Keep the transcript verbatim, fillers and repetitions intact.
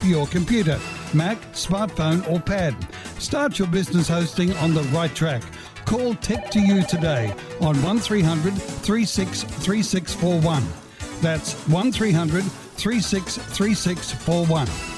for your computer, Mac, smartphone or pad. Start your business hosting on the right track. Call Tech to You today on one three hundred, three six three six four one. That's one three hundred, three six three six four one.